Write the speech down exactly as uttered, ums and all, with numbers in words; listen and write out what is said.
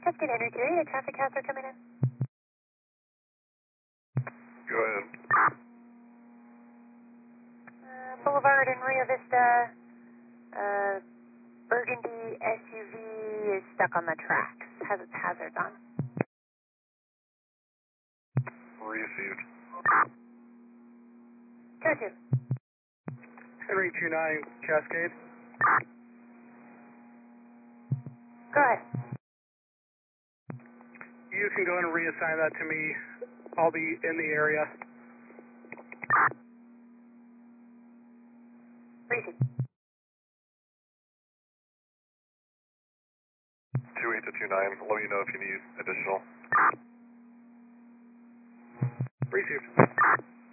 Cascade Henry two eight, traffic counts are coming in. Go ahead. Uh, Boulevard in Rio Vista, uh, Burgundy S U V is stuck on the tracks, has its hazards on. Received. Go to. Henry two nine, Cascade. Go ahead. You can go and reassign that to me. I'll be in the area. Receive. two eight to two nine, let me know if you need additional. Received.